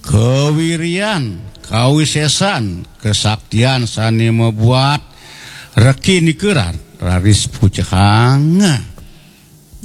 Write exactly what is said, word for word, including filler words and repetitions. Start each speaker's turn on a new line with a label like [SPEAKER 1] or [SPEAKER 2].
[SPEAKER 1] kewirian kawisesan kesaktian sani membuat reki nikeran raris pucahanga